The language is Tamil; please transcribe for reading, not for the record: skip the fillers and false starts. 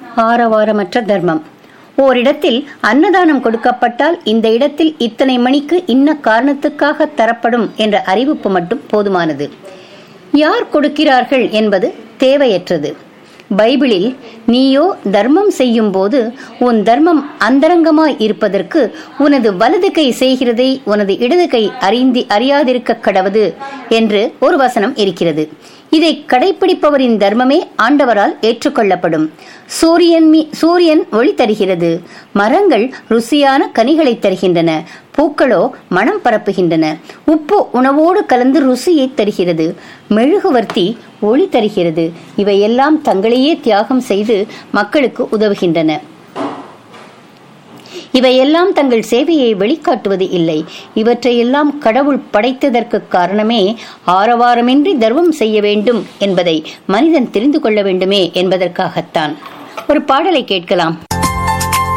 ஆரவாரமற்ற தர்மம். ஓரிடத்தில் அன்னதானம் கொடுக்கப்பட்டால் இந்த இடத்தில் இத்தனை மணிக்கு இன்ன காரணத்துக்காக தரப்படும் என்ற அறிவிப்பு மட்டும் போதுமானது. யார் கொடுக்கிறார்கள் என்பது தேவையற்றது. பைபிளில் நீயோ தர்மம் செய்யும் போது உன் தர்மம் அந்தரங்கமாய் இருப்பதற்கு உனது வலது கை செய்கிறதை உனது இடது கை அறியாதிருக்க கடவது என்று ஒரு வசனம் இருக்கிறது. இதை கடைபிடிப்பவரின் தர்மமே ஆண்டவரால் ஏற்றுக்கொள்ளப்படும். சூரியன் ஒளி தருகிறது, மரங்கள் ருசியான கனிகளை தருகின்றன, பூக்களோ மனம் பரப்புகின்றன, உப்பு உணவோடு கலந்து ருசியை தருகிறது, மெழுகுவர்த்தி ஒளி தருகிறது. இவையெல்லாம் தங்களையே தியாகம் செய்து மக்களுக்கு உதவுகின்றன. இவையெல்லாம் தங்கள் சேவையை வெளிக்காட்டுவது இல்லை. இவற்றையெல்லாம் கடவுள் படைத்ததற்கு காரணமே ஆரவாரமின்றி தர்மம் செய்ய வேண்டும் என்பதை மனிதன் தெரிந்து கொள்ள வேண்டுமே என்பதற்காகத்தான். ஒரு பாடலை கேட்கலாம்.